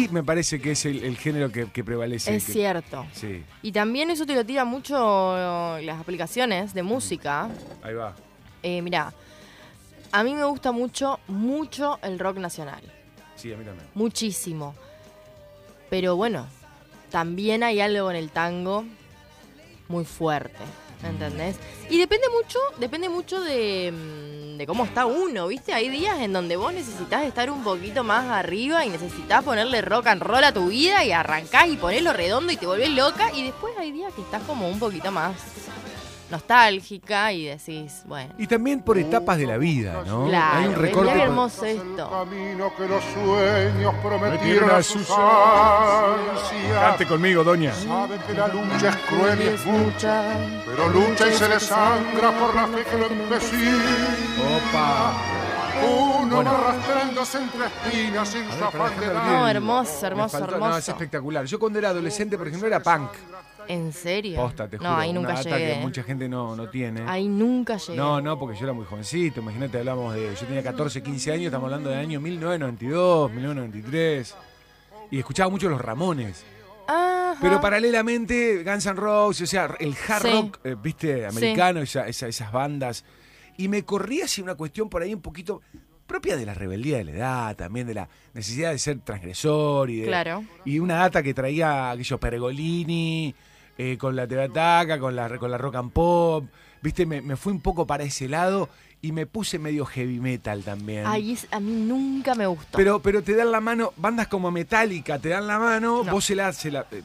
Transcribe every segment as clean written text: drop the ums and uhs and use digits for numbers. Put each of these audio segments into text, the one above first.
sí me parece que es el género que prevalece. Es cierto. Sí. Y también eso te lo tira mucho las aplicaciones de música. Ahí va. Mirá, a mí me gusta mucho el rock nacional. Sí, a mí también. Muchísimo. Pero bueno, también hay algo en el tango muy fuerte, ¿entendés? Y depende mucho de cómo está uno, ¿viste? Hay días en donde vos necesitas estar un poquito más arriba y necesitas ponerle rock and roll a tu vida y arrancás y ponelo redondo y te volvés loca. Y después hay días que estás como un poquito más nostálgica y decís, bueno. Y también por etapas de la vida, ¿no? Claro, Hay un recorte. mirá qué hermoso esto. Camino que los sueños prometieron Metieron a a sus sus ansias. Cante conmigo, doña. Sabe que la lucha es cruel y es mucha, pero lucha y se desangra por la fe que lo empecina. Opa. Uno Bueno. va arrastrándose entre espinas sin su afán de No, dar. No, hermoso, Me hermoso, faltó- No, es hermoso. espectacular. Yo cuando era adolescente, por ejemplo, era punk. ¿En serio? Posta, te juro. No, ahí una nunca data llegué. que mucha gente no tiene. Ahí nunca llegué. No, porque yo era muy jovencito. Imagínate, hablamos de... Yo tenía 14, 15 años, estamos hablando del año 1992, 1993. Y escuchaba mucho los Ramones. Ajá. Pero paralelamente, Guns N' Roses, o sea, el hard Sí. rock, viste, americano, esas bandas. Y me corría hacia una cuestión por ahí un poquito propia de la rebeldía de la edad, también de la necesidad de ser transgresor. Claro. Y una data que traía aquellos Pergolini, con la TV Ataca, con la rock and pop. Viste, me fui un poco para ese lado y me puse medio heavy metal también. Ay, a mí nunca me gustó. Pero te dan la mano, bandas como Metallica te dan la mano, No. vos se la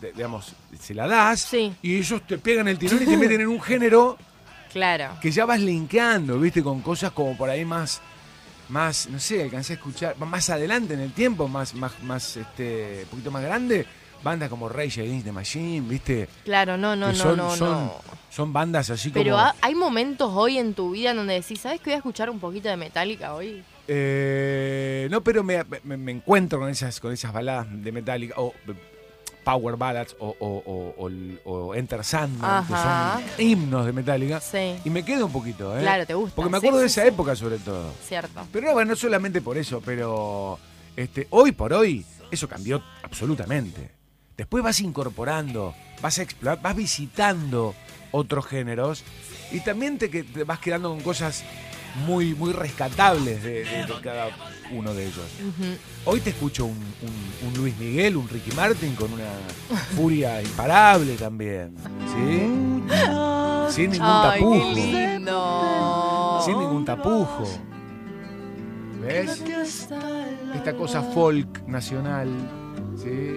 das, Sí. y ellos te pegan el tirón y te meten en un género Claro. que ya vas linkeando, viste, con cosas como por ahí más, no sé, alcancé a escuchar, más adelante en el tiempo, un poquito más grande, bandas como Rage Against the Machine, viste. Claro, no. Que son bandas así Pero como... hay momentos hoy en tu vida en donde decís, ¿sabes que voy a escuchar un poquito de Metallica hoy? No, pero me encuentro con esas baladas de Metallica, o Power Ballads, o Enter Sandman, Ajá. que son himnos de Metallica, Sí. y me quedo un poquito, ¿eh? Claro, te gusta. Porque me Sí, acuerdo de sí, esa sí. época sobre todo. Cierto. Pero no, bueno, no solamente por eso, pero hoy por hoy eso cambió absolutamente. Después vas incorporando, vas a explorar, vas visitando otros géneros y también te vas quedando con cosas muy, muy rescatables de cada uno de ellos. Ujú. Hoy te escucho un Luis Miguel, un Ricky Martin con una furia imparable también, ¿sí? Sin ningún Ay, tapujo. qué lindo. Sin ningún tapujo. ¿Ves? Esta cosa folk nacional. ¿Sí?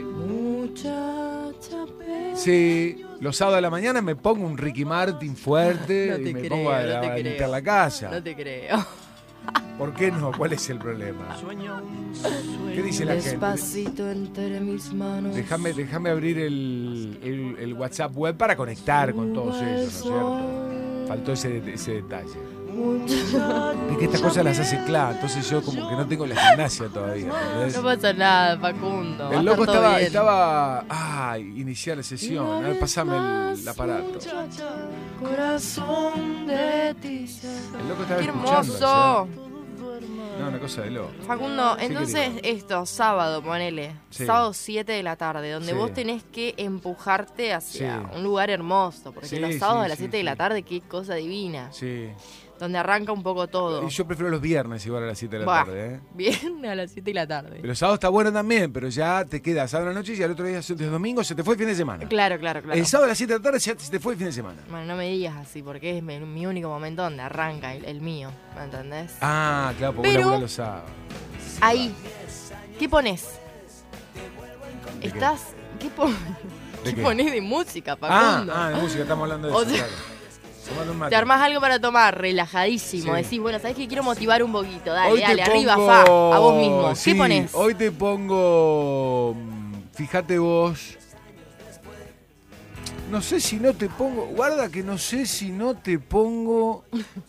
Sí, los sábados de la mañana me pongo un Ricky Martin fuerte No te y me creo, pongo a no te creo. limpiar la casa. No te creo. ¿Por qué no? ¿Cuál es el problema? ¿Qué dice la gente? Despacito entre mis manos. Déjame abrir el WhatsApp web para conectar con todos ellos, ¿no es cierto? Faltó ese detalle. Es que estas cosas las hace Cla, entonces yo como que no tengo la gimnasia todavía, ¿entendés? No pasa nada, Facundo. El loco Va a estar todo bien. estaba... Iniciar la sesión. A ver, pasame el aparato. Corazón de ti. El loco estaba ¡Qué escuchando. hermoso! ¿sí? No, una cosa de loco. Facundo, Sí, entonces querido. sábado, ponele. Sí. Sábado 7 de la tarde, donde Sí. vos tenés que empujarte hacia Sí. un lugar hermoso. Porque Sí, los sábados sí, a las sí, 7 de sí. la tarde, qué cosa divina. Sí. Donde arranca un poco todo. Yo prefiero los viernes igual a las 7 de la Buah, tarde, ¿eh? Bien a las 7 de la tarde. Pero sábado está bueno también, pero ya te queda sábado a la noche y al otro día, el domingo, se te fue el fin de semana. Claro. El sábado a las 7 de la tarde ya se te fue el fin de semana. Bueno, no me digas así, porque es mi único momento donde arranca el mío, ¿me entendés? Ah, claro, porque Pero- laburás los sábados. Ahí, ¿qué pones? ¿De qué? ¿Qué ¿De qué? pones de música, Facundo? De música, estamos hablando de O eso, sea, claro. Tomando un mate. Te armás algo para tomar, relajadísimo. Sí. Decís, bueno, ¿sabés qué? Quiero motivar un poquito. Dale, Hoy te dale, arriba, pongo- fa, a vos mismo. sí, ¿Qué pones? Hoy te pongo. Fíjate vos. No sé si no te pongo. Guarda que no sé si no te pongo.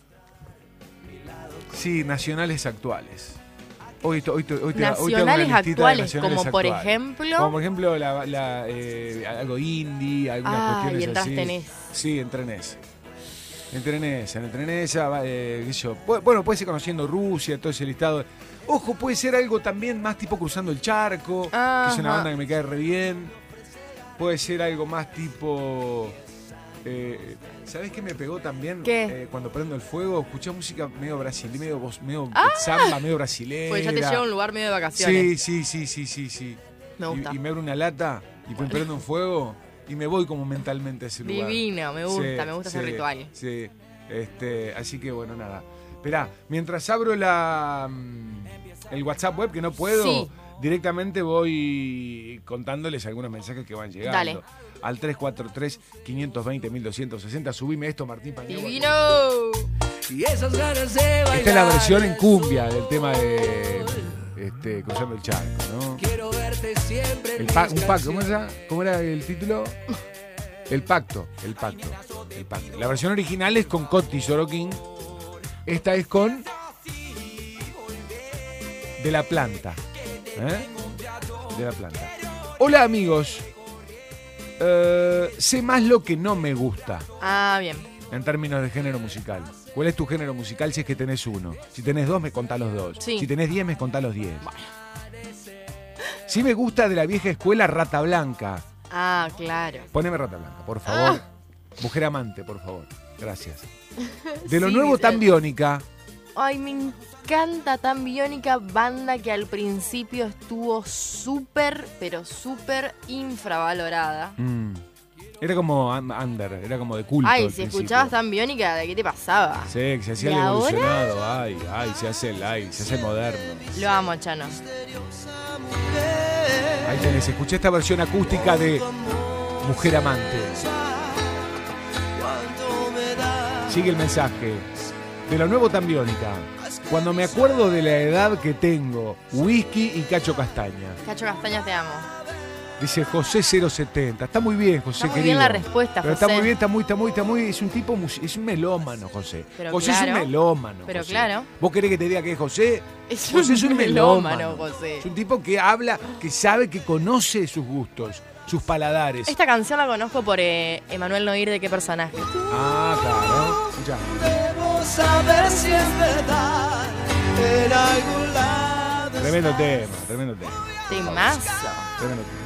Sí, nacionales actuales. Hoy te hago una Nacionales listita de actuales, nacionales como por actuales. ejemplo. Como por ejemplo algo indie, algunas cuestiones Y entraste así. en eso. Sí, entré en eso. Entré en esa, qué sé yo. Bueno, puede ser conociendo Rusia, todo ese listado. Ojo, puede ser algo también más tipo Cruzando el Charco, que es una banda que me cae re bien. Puede ser algo más tipo... ¿sabés qué me pegó también? ¿Qué? Cuando prendo el fuego, escuché música medio brasileña, medio samba, medio brasileña. Pues ya te lleva a un lugar medio de vacaciones. Sí. Me gusta. Y me abro una lata y prendo un fuego y me voy como mentalmente a ese lugar. Divino, me gusta ese ritual. Sí, así que bueno, nada. Esperá, mientras abro el WhatsApp web, que no puedo, sí, directamente voy contándoles algunos mensajes que van llegando. Dale. Al 343-520-1260. Subime esto, Martín Pañuelo. ¡Divino! Y esas ganas de bailar. Esta es la versión en cumbia del tema de Cruzando el Charco, ¿no? Quiero verte siempre. Un pacto, ¿cómo era el título? El pacto. La versión original es con Coti Sorokin. Esta es con De la Planta. De la Planta. Hola, amigos. Sé más lo que no me gusta. Ah, bien. En términos de género musical. ¿Cuál es tu género musical si es que tenés uno? Si tenés 2, me contás los 2. Sí. Si tenés 10, me contás los 10. Bueno. Sí me gusta de la vieja escuela Rata Blanca. Ah, claro. Poneme Rata Blanca, por favor. Mujer amante, por favor. Gracias. De lo nuevo, Tan Biónica. Ay, me encanta Tan Biónica, banda que al principio estuvo súper, pero súper infravalorada. Era como under, era como de culto. Ay, al si principio. escuchabas Tan Biónica, ¿de qué te pasaba? Sí, que se hacía ¿Y el ahora? evolucionado. Ay, se hace live, se hace moderno. Lo amo, Chano. Ahí tenés, escuché esta versión acústica de Mujer Amante. Sigue el mensaje. De lo nuevo, Tan Biónica. Cuando me acuerdo de la edad que tengo, whisky y Cacho Castaña. Cacho Castaña, te amo. Dice José 070. Está muy bien, José, Está muy querido. bien la respuesta, pero José. está muy bien, está muy. Es un tipo, es un melómano, José. Pero José claro, es un melómano. pero José. claro. ¿Vos querés que te diga que es José? José es un melómano, José. Es un tipo que habla, que sabe, que conoce sus gustos, sus paladares. Esta canción la conozco por Emanuel Noir, ¿de qué personaje? Ah, claro. Escuchá. Debo saber si es verdad en algún lado. Tremendo tema, tremendo tema. Temazo. Tremendo tema.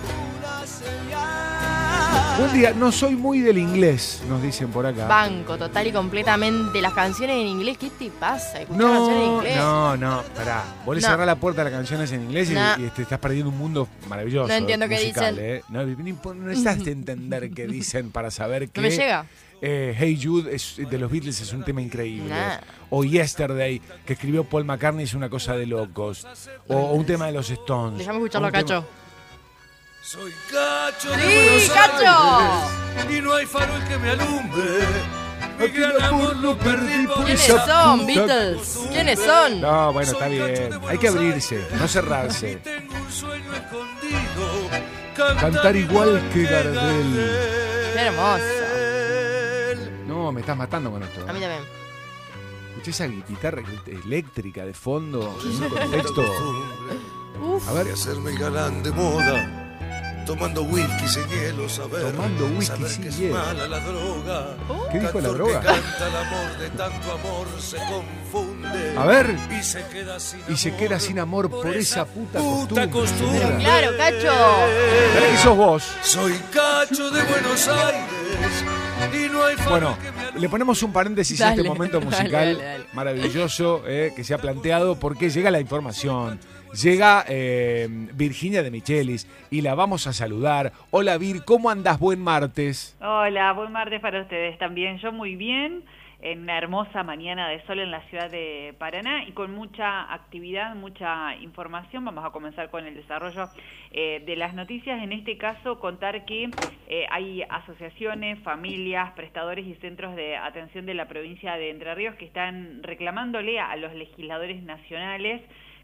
Buen día, no soy muy del inglés, nos dicen por acá. Banco, total y completamente. Las canciones en inglés, ¿qué te pasa? Escuchar canciones en inglés. No, pará. Vos le cerrás la puerta a las canciones en inglés y te estás perdiendo un mundo maravilloso. No entiendo qué musical, dicen. No necesitas de entender qué dicen para saber que... No me llega. Hey Jude de los Beatles es un tema increíble. Nah. O Yesterday, que escribió Paul McCartney, es una cosa de locos. O un tema de los Stones. Déjame escucharlo O a un tema- Cacho. Soy Cacho de ¡Sí, Buenos Cacho! Aires, y no hay farol que me alumbre. Mi gran amor lo perdí por ¿Quiénes esa son, puta Beatles? costumbre. ¿Quiénes son? No, bueno, está Soy Cacho de bien. Buenos Hay que Aires, abrirse, no cerrarse. y tengo un sueño escondido. Cantar igual que Gardel. Qué hermoso. No, me estás matando con esto. A mí también. Escuché esa guitarra eléctrica de fondo en un contexto. Uf. A ver, De hacerme galán de moda. Tomando whisky sin hielo, saber. Tomando whisky saber sin que es hielo. mala la droga. ¿Qué dijo la Cantor droga? que canta el amor, de tanto amor se confunde. A ver. Y se queda sin amor por esa puta costumbre. costumbre. Claro, Cacho. Pará que sos vos. Soy Cacho de Buenos Aires y no hay Bueno, farol que me alumbre. le ponemos un paréntesis a este Dale, momento dale, musical dale. maravilloso que se ha planteado porque llega la información. Llega Virginia de Michelis y la vamos a saludar. Hola Vir, ¿cómo andás? Buen martes. Hola, buen martes para ustedes también. Yo muy bien, en una hermosa mañana de sol en la ciudad de Paraná y con mucha actividad, mucha información. Vamos a comenzar con el desarrollo de las noticias. En este caso, contar que hay asociaciones, familias, prestadores y centros de atención de la provincia de Entre Ríos que están reclamándole a los legisladores nacionales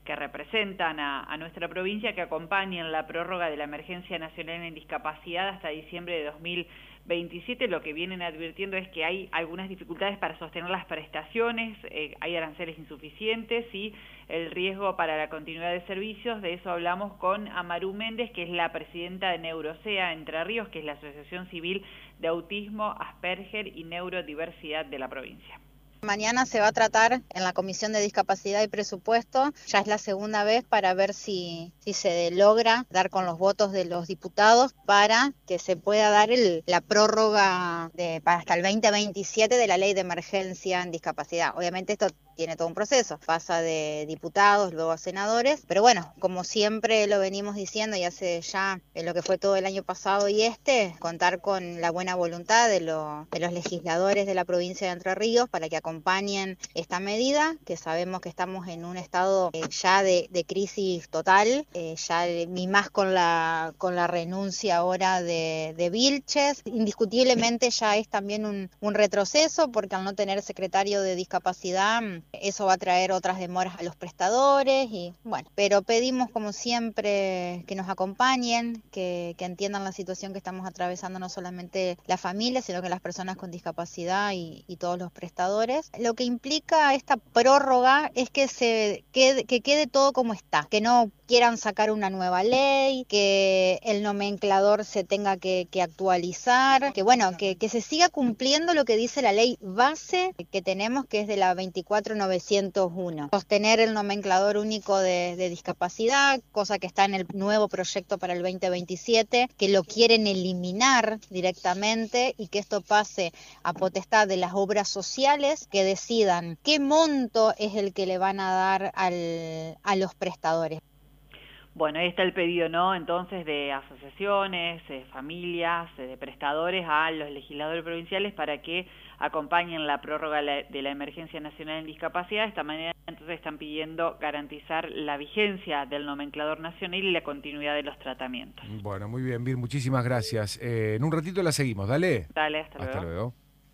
que representan a nuestra provincia, que acompañen la prórroga de la emergencia nacional en discapacidad hasta diciembre de 2027. Lo que vienen advirtiendo es que hay algunas dificultades para sostener las prestaciones, hay aranceles insuficientes y el riesgo para la continuidad de servicios. De eso hablamos con Amaru Méndez, que es la presidenta de Neurosea Entre Ríos, que es la Asociación Civil de Autismo, Asperger y Neurodiversidad de la provincia. Mañana se va a tratar en la Comisión de Discapacidad y Presupuesto, ya es la segunda vez para ver si se logra dar con los votos de los diputados para que se pueda dar la prórroga para hasta el 2027 de la Ley de Emergencia en Discapacidad. Obviamente esto tiene todo un proceso, pasa de diputados, luego a senadores, pero bueno, como siempre lo venimos diciendo y hace ya lo que fue todo el año pasado y contar con la buena voluntad de los legisladores de la provincia de Entre Ríos para que acompañen esta medida, que sabemos que estamos en un estado ya de crisis total, y más con la renuncia ahora de Vilches. Indiscutiblemente ya es también un retroceso, porque al no tener secretario de discapacidad, eso va a traer otras demoras a los prestadores, y bueno, pero pedimos como siempre que nos acompañen, que entiendan la situación que estamos atravesando, no solamente la familia, sino que las personas con discapacidad y todos los prestadores. Lo que implica esta prórroga es que quede todo como está, que no quieran sacar una nueva ley, que el nomenclador se tenga que actualizar, que se siga cumpliendo lo que dice la ley base que tenemos, que es de la 24901. Sostener el nomenclador único de discapacidad, cosa que está en el nuevo proyecto para el 2027, que lo quieren eliminar directamente y que esto pase a potestad de las obras sociales, que decidan qué monto es el que le van a dar a los prestadores. Bueno, ahí está el pedido, ¿no? Entonces, de asociaciones, familias, de prestadores a los legisladores provinciales para que acompañen la prórroga de la emergencia nacional en discapacidad. De esta manera, entonces, están pidiendo garantizar la vigencia del nomenclador nacional y la continuidad de los tratamientos. Bueno, muy bien, Vir, muchísimas gracias. En un ratito la seguimos, dale. Dale, hasta luego.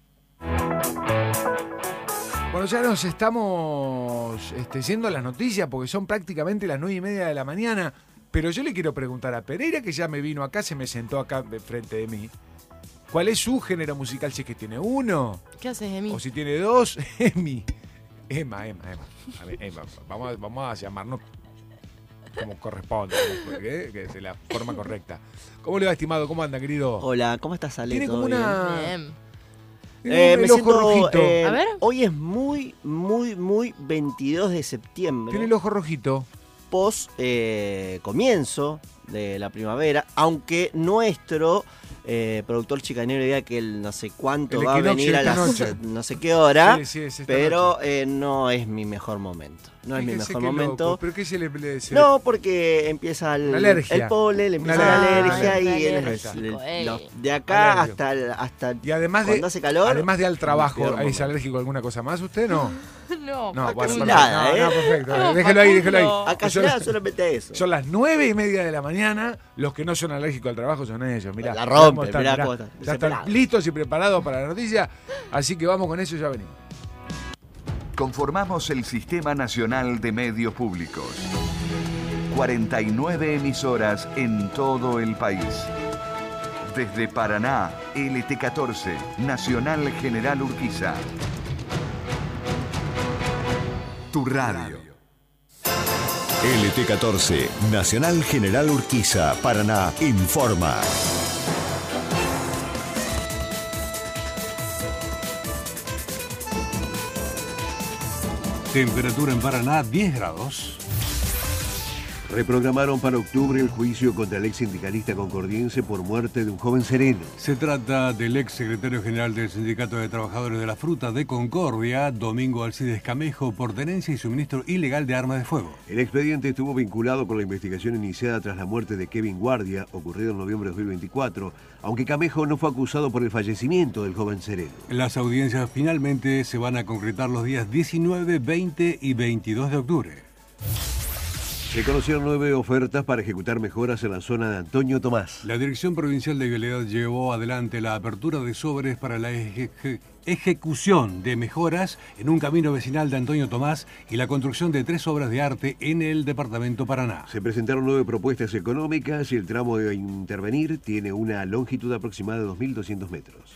Bueno, ya nos estamos yendo a las noticias porque son prácticamente las 9:30 de la mañana, pero yo le quiero preguntar a Pereira, que ya me vino acá, se me sentó acá de frente de mí, ¿cuál es su género musical? Si es que tiene uno. ¿Qué haces, Emi? O si tiene dos, Emi. Emma. A ver, Emma, vamos a llamarnos como corresponde, que es la forma correcta. ¿Cómo le va, estimado? ¿Cómo anda, querido? Hola, ¿cómo estás, Ale? Tiene como bien? una... Bien. El ojo rojito. A ver. Hoy es muy 22 de septiembre. Tiene el ojo rojito. Post comienzo de la primavera, aunque nuestro productor chicanero diga que el no sé cuánto va a venir a las no sé qué hora, sí, pero no es mi mejor momento. No es mi mejor momento. Loco. ¿Pero qué se le No, porque empieza el polen, le empieza la alergia y de acá hasta y además cuando hace calor. Además de al trabajo, ¿es alérgico a alguna cosa más usted? No. No, bueno, nada, no, perfecto. No, déjelo ahí. Acá solamente eso. Son las 9:30 de la mañana. Los que no son alérgicos al trabajo son ellos. Mirá, la rompen, ya están listos y preparados para la noticia. Así que vamos con eso y ya venimos. Conformamos el Sistema Nacional de Medios Públicos. 49 emisoras en todo el país. Desde Paraná, LT14, Nacional General Urquiza. Tu radio. LT14, Nacional General Urquiza, Paraná, informa. Temperatura en Paraná, 10 grados. Reprogramaron para octubre el juicio contra el ex sindicalista concordiense por muerte de un joven sereno. Se trata del ex secretario general del Sindicato de Trabajadores de la Fruta de Concordia, Domingo Alcides Camejo, por tenencia y suministro ilegal de armas de fuego. El expediente estuvo vinculado con la investigación iniciada tras la muerte de Kevin Guardia, ocurrida en noviembre de 2024, aunque Camejo no fue acusado por el fallecimiento del joven sereno. Las audiencias finalmente se van a concretar los días 19, 20 y 22 de octubre. Se conocieron 9 ofertas para ejecutar mejoras en la zona de Antonio Tomás. La Dirección Provincial de Vialidad llevó adelante la apertura de sobres para la ejecución de mejoras en un camino vecinal de Antonio Tomás y la construcción de 3 obras de arte en el departamento Paraná. Se presentaron 9 propuestas económicas y el tramo de intervenir tiene una longitud aproximada de 2.200 metros.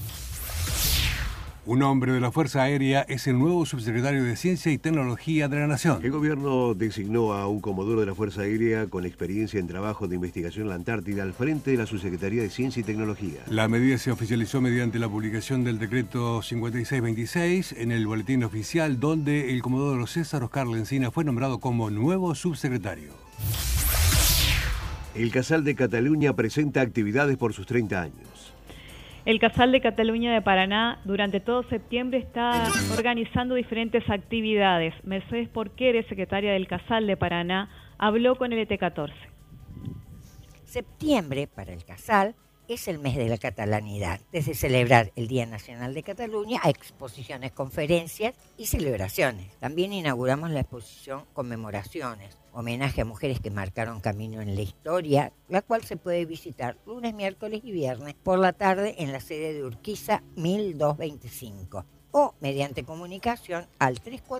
Un hombre de la Fuerza Aérea es el nuevo subsecretario de Ciencia y Tecnología de la Nación. El gobierno designó a un comodoro de la Fuerza Aérea con experiencia en trabajo de investigación en la Antártida al frente de la Subsecretaría de Ciencia y Tecnología. La medida se oficializó mediante la publicación del decreto 5626 en el boletín oficial, donde el comodoro César Oscar Lencina fue nombrado como nuevo subsecretario. El Casal de Cataluña presenta actividades por sus 30 años. El Casal de Cataluña de Paraná durante todo septiembre está organizando diferentes actividades. Mercedes Porqueres, secretaria del Casal de Paraná, habló con el ET14. Septiembre para el Casal es el mes de la catalanidad, desde celebrar el Día Nacional de Cataluña a exposiciones, conferencias y celebraciones. También inauguramos la exposición Conmemoraciones, homenaje a mujeres que marcaron camino en la historia, la cual se puede visitar lunes, miércoles y viernes por la tarde en la sede de Urquiza 1225 o mediante comunicación al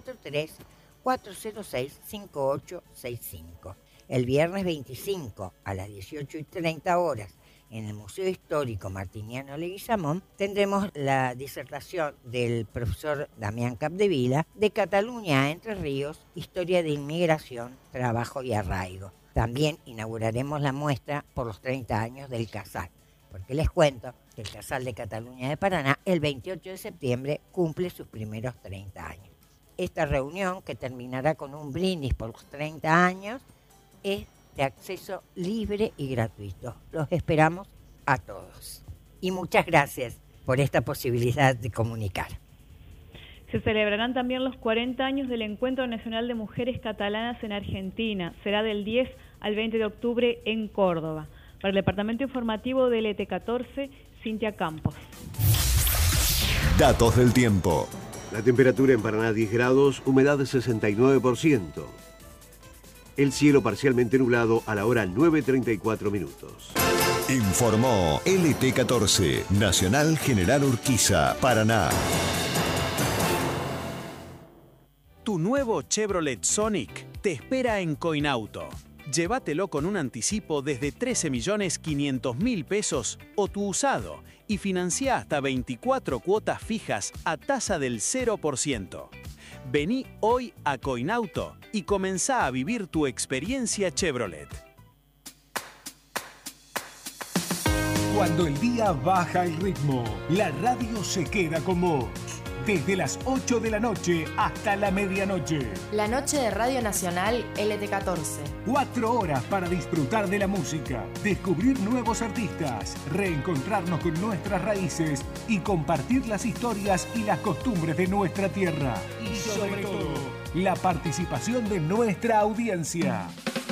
343-406-5865. El viernes 25 a las 18:30 horas en el Museo Histórico Martiniano Leguizamón tendremos la disertación del profesor Damián Capdevila de Cataluña a Entre Ríos, Historia de Inmigración, Trabajo y Arraigo. También inauguraremos la muestra por los 30 años del Casal, porque les cuento que el Casal de Cataluña de Paraná el 28 de septiembre cumple sus primeros 30 años. Esta reunión, que terminará con un brindis por los 30 años, es de acceso libre y gratuito. Los esperamos a todos. Y muchas gracias por esta posibilidad de comunicar. Se celebrarán también los 40 años del Encuentro Nacional de Mujeres Catalanas en Argentina. Será del 10 al 20 de octubre en Córdoba. Para el Departamento Informativo del ET14, Cintia Campos. Datos del tiempo. La temperatura en Paraná 10 grados, humedad 69%. El cielo parcialmente nublado a la hora 9:34 minutos. Informó LT14, Nacional General Urquiza, Paraná. Tu nuevo Chevrolet Sonic te espera en Coinauto. Llévatelo con un anticipo desde 13.500.000 pesos o tu usado y financia hasta 24 cuotas fijas a tasa del 0%. Vení hoy a Coinauto y comenzá a vivir tu experiencia Chevrolet. Cuando el día baja el ritmo, la radio se queda con vos. Desde las 8 de la noche hasta la medianoche. La noche de Radio Nacional LT14. 4 horas para disfrutar de la música, descubrir nuevos artistas, reencontrarnos con nuestras raíces y compartir las historias y las costumbres de nuestra tierra. Y sobre todo, la participación de nuestra audiencia.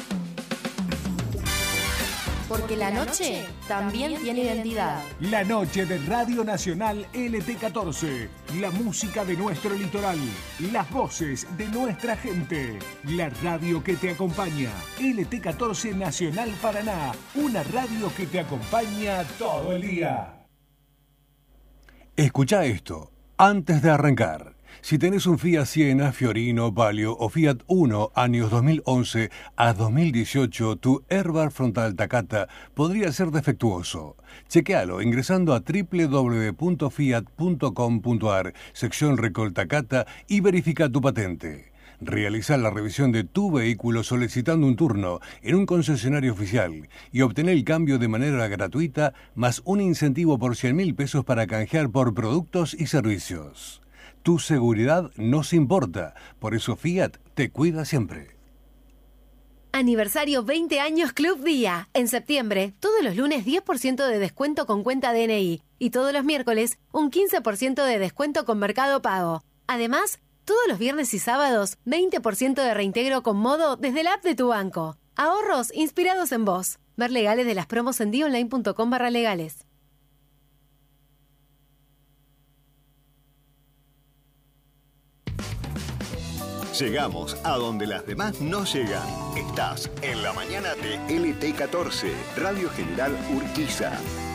Porque la noche también tiene identidad. La noche de Radio Nacional LT14. La música de nuestro litoral. Las voces de nuestra gente. La radio que te acompaña. LT14 Nacional Paraná. Una radio que te acompaña todo el día. Escucha esto antes de arrancar. Si tenés un Fiat Siena, Fiorino, Palio o Fiat Uno años 2011 a 2018, tu airbag frontal Takata podría ser defectuoso. Chequealo ingresando a www.fiat.com.ar, sección Recol Takata y verifica tu patente. Realiza la revisión de tu vehículo solicitando un turno en un concesionario oficial y obtener el cambio de manera gratuita más un incentivo por 100.000 pesos para canjear por productos y servicios. Tu seguridad nos importa, por eso Fiat te cuida siempre. Aniversario 20 años Club Día. En septiembre, todos los lunes 10% de descuento con cuenta DNI y todos los miércoles un 15% de descuento con Mercado Pago. Además, todos los viernes y sábados 20% de reintegro con Modo desde la app de tu banco. Ahorros inspirados en vos. Ver legales de las promos en dionline.com/legales. Llegamos a donde las demás no llegan. Estás en la mañana de LT14, Radio General Urquiza.